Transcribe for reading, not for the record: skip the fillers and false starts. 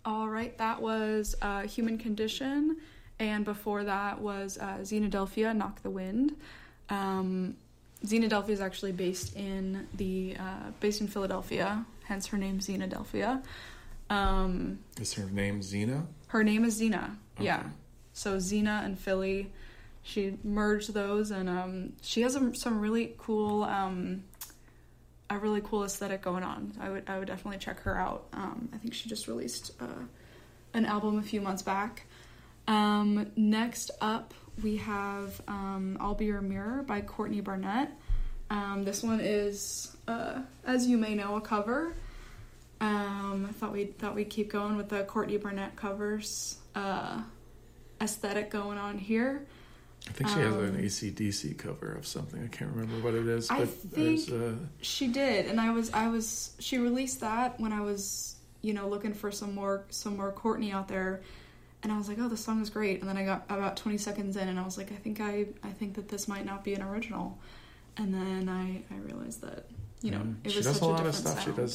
All right, that was Human Condition, and before that was Xenadelphia, Knock the Wind. Xenadelphia is actually based in Philadelphia, hence her name Xenadelphia. Is her name Xena? Her name is Xena, Okay. yeah. So Xena and Philly, she merged those, and she has some really cool, a really cool aesthetic going on. I would definitely check her out. I think she just released an album a few months back. Next up, we have I'll Be Your Mirror by Courtney Barnett. This one is, as you may know, a cover. I thought we'd keep going with the Courtney Barnett covers aesthetic going on here. I think she has an AC/DC cover of something. I can't remember what it is. But I think she did, and she released that when I was, looking for some more Courtney out there, and I was like, oh, this song is great. And then I got about 20 seconds in, and I was like, I think that this might not be an original. And then I realized that, it was such a different sound. She does a lot of stuff. She does